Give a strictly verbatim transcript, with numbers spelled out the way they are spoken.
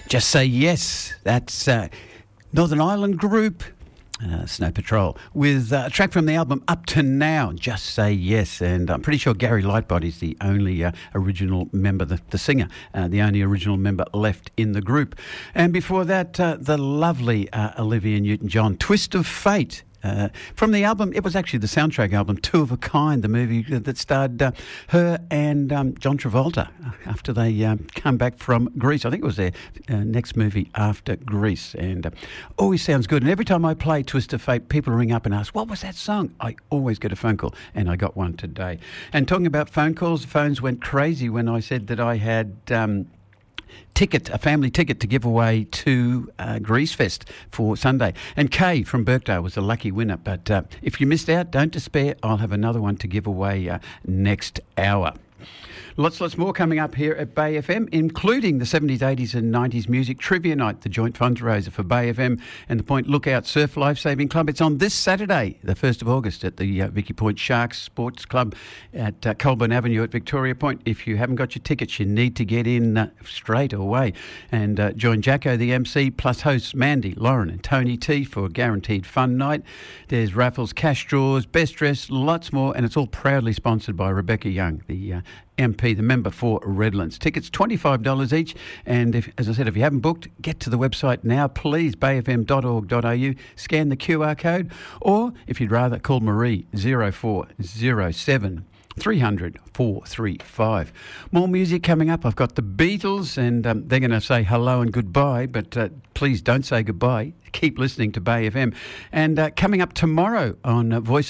Just Say Yes. That's uh, Northern Ireland group, uh, Snow Patrol, with uh, a track from the album Up to Now, Just Say Yes. And I'm pretty sure Gary Lightbody's the only uh, original member, the, the singer, uh, the only original member left in the group. And before that, uh, the lovely uh, Olivia Newton-John, Twist of Fate. Uh, from the album, it was actually the soundtrack album, Two of a Kind, the movie that starred uh, her and um, John Travolta after they um, come back from Greece. I think it was their uh, next movie after Greece, and uh, always sounds good. And every time I play Twist of Fate, people ring up and ask, what was that song? I always get a phone call, and I got one today. And talking about phone calls, the phones went crazy when I said that I had... Um, ticket, a family ticket to give away to uh, Grease Fest for Sunday. And Kay from Birkdale was a lucky winner. But uh, if you missed out, don't despair. I'll have another one to give away uh, next hour. Lots, lots more coming up here at Bay F M, including the seventies, eighties and nineties Music Trivia Night, the joint fundraiser for Bay F M and the Point Lookout Surf Lifesaving Club. It's on this Saturday, the first of August, at the uh, Vicky Point Sharks Sports Club at uh, Colburn Avenue at Victoria Point. If you haven't got your tickets, you need to get in uh, straight away and uh, join Jacko, the M C, plus hosts Mandy, Lauren and Tony T for a guaranteed fun night. There's raffles, cash draws, best dress, lots more, and it's all proudly sponsored by Rebecca Young, the uh, M P, the member for Redlands. Tickets twenty-five dollars each, and if, as I said, if you haven't booked, get to the website now, please, bay f m dot org dot a u, scan the Q R code, or if you'd rather, call Marie, zero four zero seven three hundred four three five. More music coming up. I've got the Beatles, and um, they're going to say hello and goodbye, but uh, please don't say goodbye. Keep listening to Bay F M. And uh, coming up tomorrow on uh, Voice